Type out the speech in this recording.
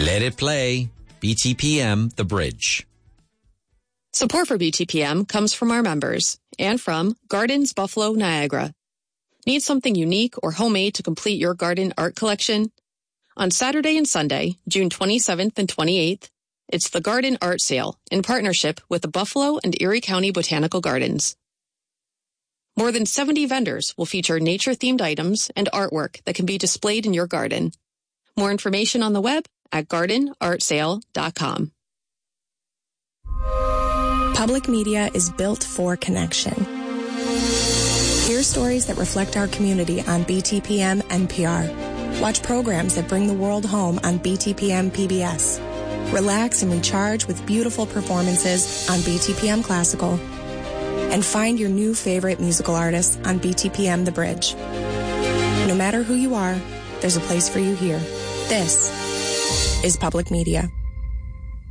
Let it play. BTPM, The Bridge. Support for BTPM comes from our members and from Gardens Buffalo Niagara. Need something unique or homemade to complete your garden art collection? On Saturday and Sunday, June 27th and 28th, it's the Garden Art Sale in partnership with the Buffalo and Erie County Botanical Gardens. More than 70 vendors will feature nature-themed items and artwork that can be displayed in your garden. More information on the web at gardenartsale.com. Public media is built for connection. Hear stories that reflect our community on BTPM NPR. Watch programs that bring the world home on BTPM PBS. Relax and recharge with beautiful performances on BTPM Classical. And find your new favorite musical artists on BTPM The Bridge. No matter who you are, there's a place for you here. This is public media.